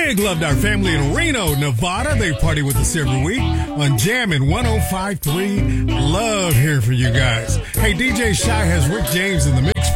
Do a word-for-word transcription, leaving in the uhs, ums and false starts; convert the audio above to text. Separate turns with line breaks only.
Big love to our family in Reno, Nevada. They party with us every week on Jammin' one oh five point three. Love hearing from you guys. Hey, D J Shy has Rick James in the mix